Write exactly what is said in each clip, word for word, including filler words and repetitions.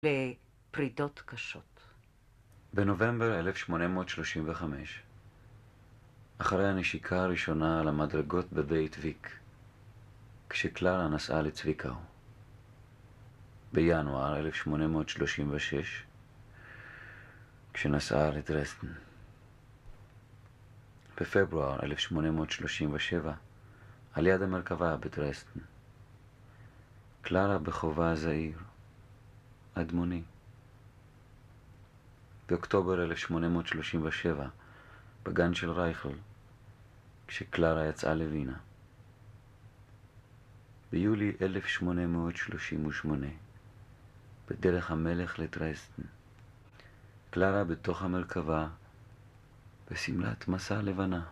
לפרידות קשות. בנובמבר אלף שמונה מאות שלושים וחמש, אחרי הנשיקה הראשונה על המדרגות בבית ויק, כשקלרה נסעה לצוויקאו. בינואר אלף שמונה מאות שלושים ושש, כשנסעה לדרסדן. בפברואר אלף שמונה מאות שלושים ושבע, על יד המרכבה בדרסדן. קלרה בחובה זעיר, אדמוני. באוקטובר אלף שמונה מאות שלושים ושבע, בגן של רייכל, כשקלרה יצאה לווינה. ביולי אלף שמונה מאות שלושים ושמונה, בדרך המלך לדרסדן, קלרה בתוך המרכבה, בסמלת מסע לבנה.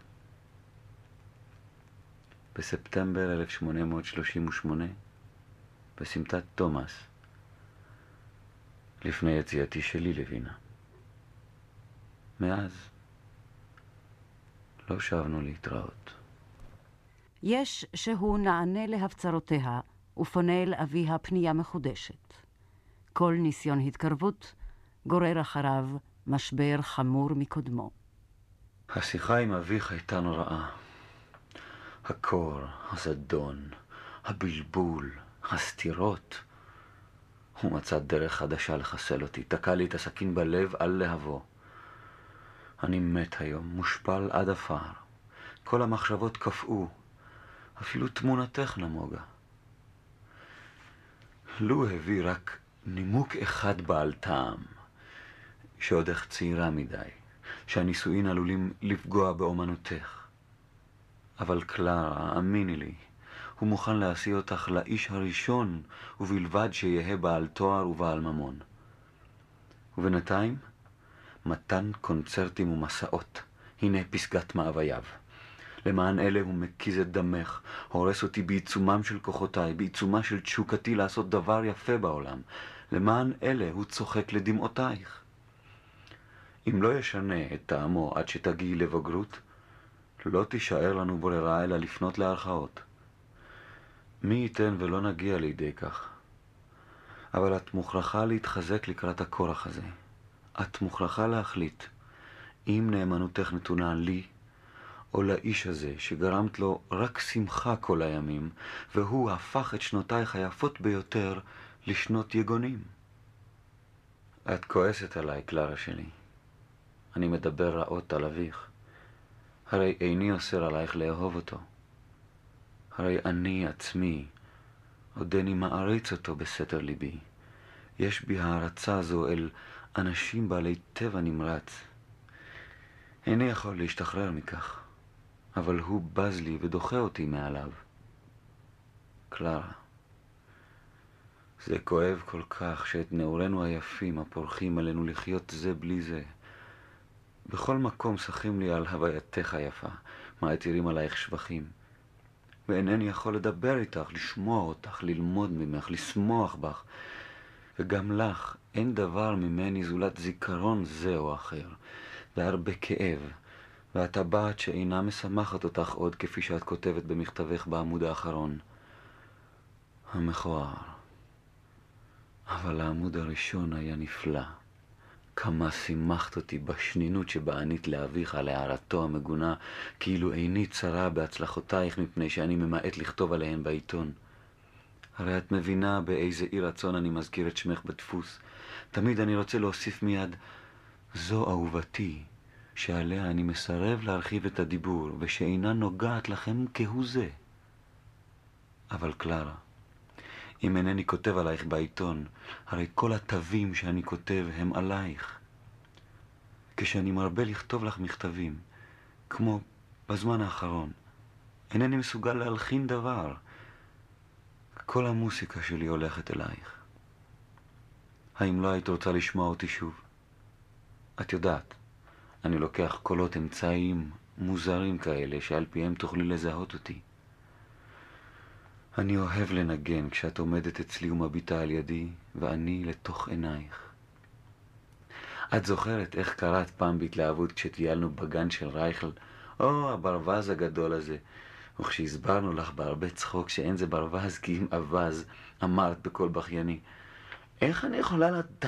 בספטמבר אלף שמונה מאות שלושים ושמונה, בסמטת תומאס, לפני יציאתי שלי לווינה. מאז לא שבנו להתראות. יש שהוא נענה להפצרותיה ופונה אל אביה פנייה מחודשת. כל ניסיון התקרבות גורר אחריו משבר חמור מקודמו. השיחה עם אביך הייתה נוראה. הקור, הזדון, הבלבול, הסתירות. הוא מצא דרך חדשה לחסל אותי, תקע לי את הסכין בלב על להבו. אני מת היום, מושפל עד אפר. כל המחשבות קפאו, אפילו תמונתך נמוגה. לו הביא רק נימוק אחד בעל טעם, שעודך צעירה מדי, שהנישואין עלולים לפגוע באומנותך. אבל קלרה, אמיני לי, הוא מוכן להשיא אותך לאיש הראשון, ובלבד שיהיה בעל תואר ובעל ממון. ובינתיים, מתן קונצרטים ומסעות, הנה פסגת מאווייו. למען אלה הוא מקיז את דמך, הורס אותי בעיצומם של כוחותיי, בעיצומה של תשוקתי לעשות דבר יפה בעולם. למען אלה הוא צוחק לדמעותייך. אם לא ישנה את טעמו עד שתגיעי לבגרות, לא תישאר לנו ברירה אלא לפנות לערכאות. מי ייתן ולא נגיע לידי כך. אבל את מוכרחה להתחזק לקראת הכורח הזה. את מוכרחה להחליט אם נאמנותך נתונה לי או לאיש הזה שגרמת לו רק שמחה כל הימים, והוא הפך את שנותייך היפות ביותר לשנות יגונים. את כועסת עליי, קלרה שלי. אני מדבר רעות על אביך. הרי איני אוסר עלייך לאהוב אותו. הרי אני עצמי עודני מעריץ אותו בסתר ליבי. יש בי הערצה זו אל אנשים בעלי טבע נמרץ. איני יכול להשתחרר מכך, אבל הוא בז לי ודוחה אותי מעליו. קלרה, זה כואב כל כך שאת נעורנו היפים הפורחים עלינו לחיות זה בלי זה. בכל מקום שחים לי על הווייתך היפה, מעתירים עלייך שבחים. ואינני יכול לדבר איתך, לשמוע אותך, ללמוד ממך, לשמוח בך. וגם לך אין דבר ממני זולת זיכרון זה או אחר, והרבה כאב, והטבעת שאינה משמחת אותך עוד כפי שאת כותבת במכתבך בעמוד האחרון. המכוער. אבל העמוד הראשון היה נפלא. כמה שימחת אותי בשנינות שבה ענית לאביך על הערתו המגונה, כאילו איני צרה בהצלחותייך מפני שאני ממעט לכתוב עליהן בעיתון. הרי את מבינה באיזה אי רצון אני מזכיר את שמך בדפוס. תמיד אני רוצה להוסיף מיד, זו אהובתי, שעליה אני מסרב להרחיב את הדיבור, ושאינה נוגעת לכם כהוא זה. אבל קלרה, אם אינני כותב עלייך בעיתון, הרי כל התווים שאני כותב הם עלייך. כשאני מרבה לכתוב לך מכתבים, כמו בזמן האחרון, אינני מסוגל להלחין דבר. כל המוסיקה שלי הולכת אלייך. האם לא היית רוצה לשמוע אותי שוב? את יודעת, אני לוקח קולות אמצעיים מוזרים כאלה שעל פיהם תוכלי לזהות אותי. אני אוהב לנגן כשאת עומדת אצלי ומביטה על ידי, ואני לתוך עינייך. את זוכרת איך קראת פעם בהתלהבות כשטיילנו בגן של רייכל, או, הברווז הגדול הזה, וכשהסברנו לך בהרבה צחוק שאין זה ברווז כי אם אבז, אמרת בקול בכייני, איך אני יכולה לדעת?